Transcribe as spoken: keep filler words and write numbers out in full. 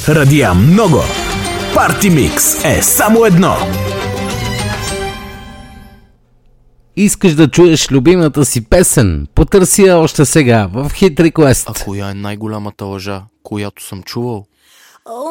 Радия много. Парти Микс е само едно. Искаш да чуеш любимата си песен? Потърси я още сега в Hit Request. А коя е най-голямата лъжа, която съм чувал?